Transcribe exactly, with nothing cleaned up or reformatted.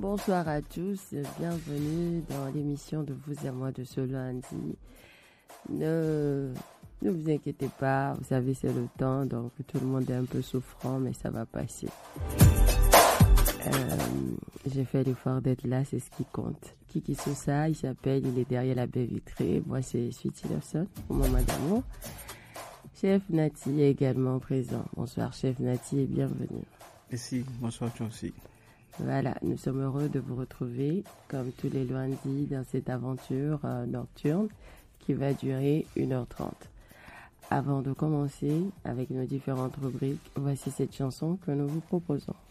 Bonsoir à tous, bienvenue dans l'émission de Vous et moi de ce lundi. Ne, ne vous inquiétez pas, vous savez c'est le temps, donc tout le monde est un peu souffrant, mais ça va passer. Euh, j'ai fait l'effort d'être là, c'est ce qui compte. Kiki Sousa, il s'appelle, il est derrière la baie vitrée. Moi c'est Sweetie Lawson, pour Maman d'amour. Chef Nati est également présent. Bonsoir Chef Nati et bienvenue. Merci, bonsoir toi aussi. Voilà, nous sommes heureux de vous retrouver comme tous les lundis dans cette aventure euh, nocturne qui va durer une heure trente. Avant de commencer avec nos différentes rubriques, voici cette chanson que nous vous proposons.